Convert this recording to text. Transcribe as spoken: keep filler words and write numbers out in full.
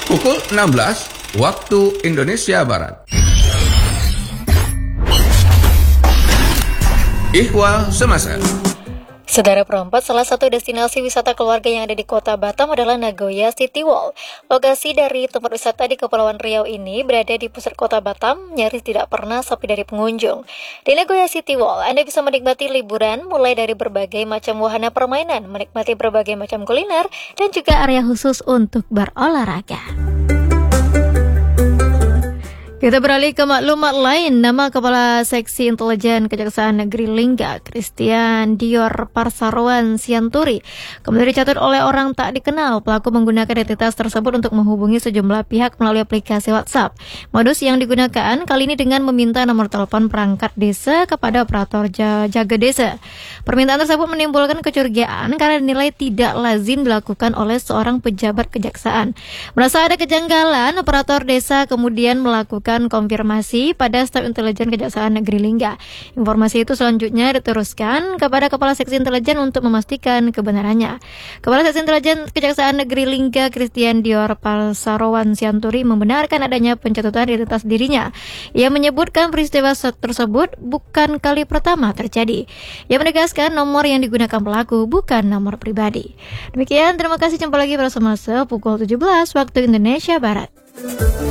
pukul enam belas waktu Indonesia Barat. Ihwal Semasa. Saudara perempat, salah satu destinasi wisata keluarga yang ada di kota Batam adalah Nagoya City Walk. Lokasi dari tempat wisata di Kepulauan Riau ini berada di pusat kota Batam, nyaris tidak pernah sepi dari pengunjung. Di Nagoya City Walk, Anda bisa menikmati liburan mulai dari berbagai macam wahana permainan, menikmati berbagai macam kuliner, dan juga area khusus untuk berolahraga. Kita beralih ke maklumat lain. Nama Kepala Seksi Intelijen Kejaksaan Negeri Lingga, Christian Dior Parsarowan Sianturi, kemudian dicatat oleh orang tak dikenal. Pelaku menggunakan identitas tersebut untuk menghubungi sejumlah pihak melalui aplikasi WhatsApp. Modus yang digunakan kali ini dengan meminta nomor telepon perangkat desa kepada operator jaga desa. Permintaan tersebut menimbulkan kecurigaan karena dinilai tidak lazim dilakukan oleh seorang pejabat kejaksaan. Merasa ada kejanggalan, operator desa kemudian melakukan konfirmasi pada staf intelijen Kejaksaan Negeri Lingga. Informasi itu selanjutnya diteruskan kepada Kepala Seksi Intelijen untuk memastikan kebenarannya. Kepala Seksi Intelijen Kejaksaan Negeri Lingga, Christian Dior Parsarowan Sianturi, membenarkan adanya pencatutan identitas dirinya. Ia menyebutkan peristiwa tersebut bukan kali pertama terjadi. Ia menegaskan nomor yang digunakan pelaku bukan nomor pribadi. Demikian, terima kasih. Jumpa lagi pada semasa pukul tujuh belas waktu Indonesia Barat.